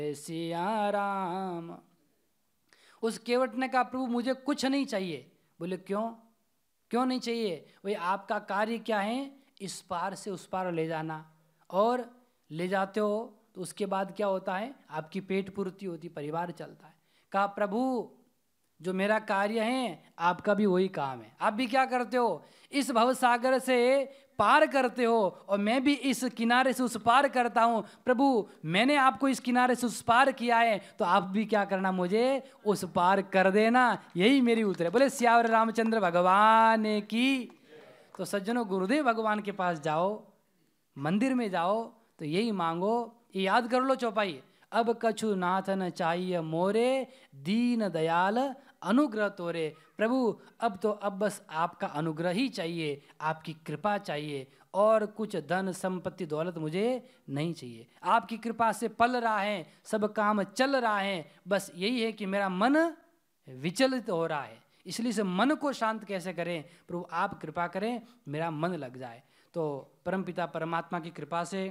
सिया राम। उस केवट ने कहा प्रभु मुझे कुछ नहीं चाहिए। बोले क्यों, क्यों नहीं चाहिए? भाई आपका कार्य क्या है? इस पार से उस पार ले जाना, और ले जाते हो तो उसके बाद क्या होता है? आपकी पेट पूर्ति होती, परिवार चलता है। कहा प्रभु जो मेरा कार्य है आपका भी वही काम है। आप भी क्या करते हो? इस भवसागर से पार करते हो और मैं भी इस किनारे से उस पार करता हूँ। प्रभु मैंने आपको इस किनारे से उस पार किया है तो आप भी क्या करना, मुझे उस पार कर देना। यही मेरी उत्तर है। बोले सियावर रामचंद्र भगवान की। तो सज्जनों गुरुदेव भगवान के पास जाओ, मंदिर में जाओ तो यही मांगो, ये याद कर लो चौपाई। अब कछु नाथ न चाहिए मोरे, दीन दयाल अनुग्रह तोरे। प्रभु अब बस आपका अनुग्रह ही चाहिए, आपकी कृपा चाहिए, और कुछ धन संपत्ति दौलत मुझे नहीं चाहिए। आपकी कृपा से पल रहा है, सब काम चल रहा है, बस यही है कि मेरा मन विचलित हो रहा है। इसलिए से मन को शांत कैसे करें? प्रभु आप कृपा करें, मेरा मन लग जाए। तो परमपिता परमात्मा की कृपा से,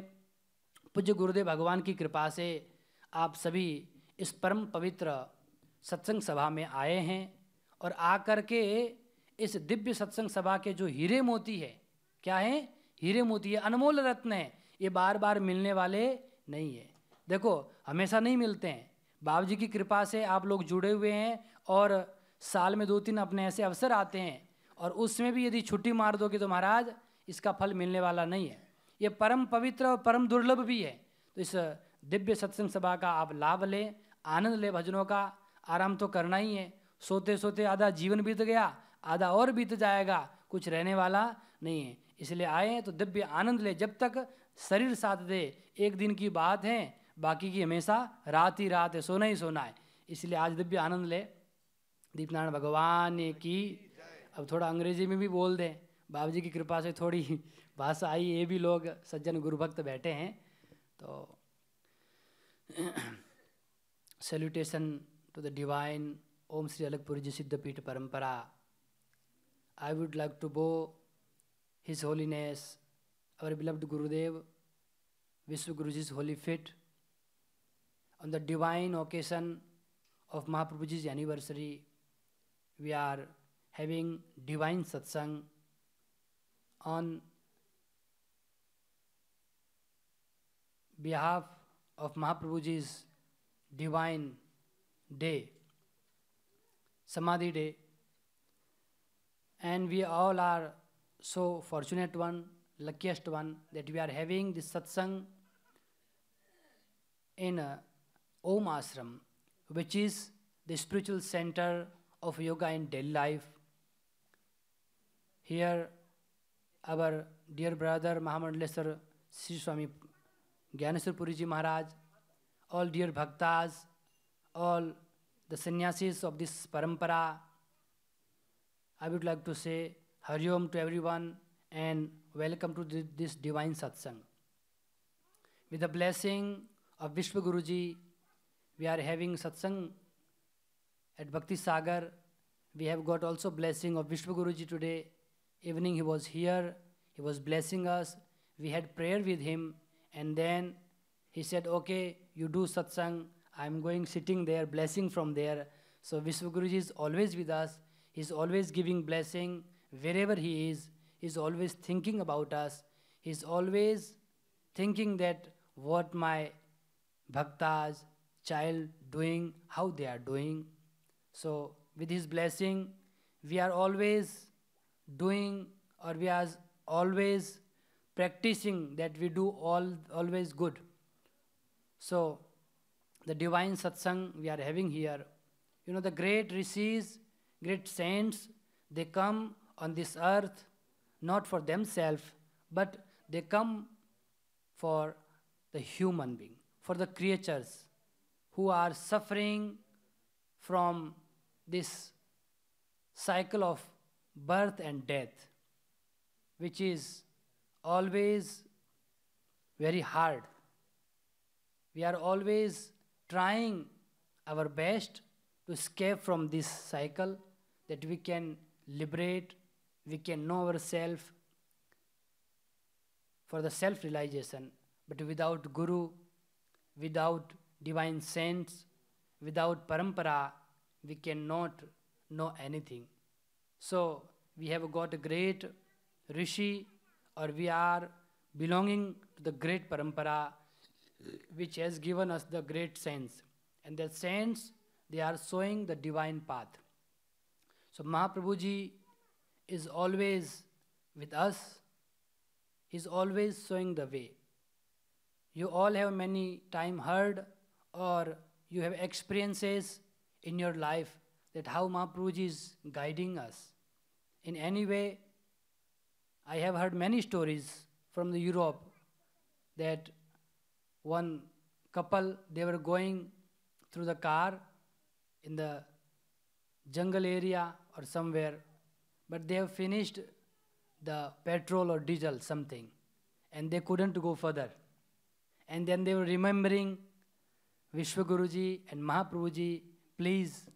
पूज्य गुरुदेव भगवान की कृपा से आप सभी इस परम पवित्र सत्संग सभा में आए हैं, और आकर के इस दिव्य सत्संग सभा के जो हीरे मोती है, क्या है? हीरे मोती है, अनमोल रत्न है। ये बार बार मिलने वाले नहीं है। देखो हमेशा नहीं मिलते हैं। बाबू जी की कृपा से आप लोग जुड़े हुए हैं, और साल में 2-3 अपने ऐसे अवसर आते हैं, और उसमें भी यदि छुट्टी मार दोगे तो महाराज इसका फल मिलने वाला नहीं है। ये परम पवित्र और परम दुर्लभ भी है। तो इस दिव्य सत्संग सभा का आप लाभ लें, आनंद लें। भजनों का आराम तो करना ही है। सोते सोते आधा जीवन बीत गया, आधा और बीत जाएगा, कुछ रहने वाला नहीं है। इसलिए आए हैं तो दिव्य आनंद ले, जब तक शरीर साथ दे। एक दिन की बात है, बाकी की हमेशा रात ही रात है, सोना ही सोना है। इसलिए आज दिव्य आनंद ले। दीपनारायण भगवान की। अब थोड़ा अंग्रेजी में भी बोल दें, बाबू जी की कृपा से थोड़ी भाषा आई। ये भी लोग सज्जन गुरुभक्त बैठे हैं, तो सैल्यूटेशन टू द डिवाइन ओम श्री अलगपुरी जी सिद्धपीठ परंपरा। आई वुड लाइक टू बो his holiness our beloved Gurudev Vishwa Guruji's holy feet on the divine occasion of Mahaprabhuji's anniversary. We are having divine satsang on behalf of Mahaprabhuji's divine day, Samadhi day, and we all are so fortunate one, luckiest one, that we are having this satsang in Om Ashram, which is the spiritual center of yoga in daily life. Here our dear brother Mahamandaleshwar Sri Swami Gyaneshwar Puri Ji Maharaj, all dear bhaktas, all the sannyasis of this parampara, I would like to say Hari Om to everyone and welcome to this divine satsang. With the blessing of Vishwa Guruji, we are having satsang at Bhakti Sagar. We have got also blessing of Vishwa Guruji today. Evening he was here, he was blessing us. We had prayer with him, and then he said, okay, you do satsang. I'm going sitting there, blessing from there. So Vishwa Guruji is always with us. He's always giving blessing wherever he is. He's always thinking about us. He's always thinking that what my bhaktas, child doing, how they are doing. So with his blessing, we are always doing, or we are always practicing that we do always good. So the divine satsang we are having here, you know, the great rishis, great saints, they come on this earth not for themselves, but they come for the human being, for the creatures who are suffering from this cycle of birth and death, which is always very hard. We are always trying our best to escape from this cycle, that we can liberate, we can know ourselves for the self-realization. But without Guru, without divine saints. Without parampara, we cannot know anything. So we have got a great rishi, or we are belonging to the great parampara which has given us the great saints. And the saints, they are showing the divine path. So Mahaprabhuji is always with us. He's always showing the way. You all have many time heard, or you have experiences in your life that how Mahaprabhuji is guiding us. In any way, I have heard many stories from the Europe that one couple, they were going through the car in the jungle area or somewhere, but they have finished the petrol or diesel something, and they couldn't go further. And then they were remembering Vishwaguruji and Mahaprabhuji, please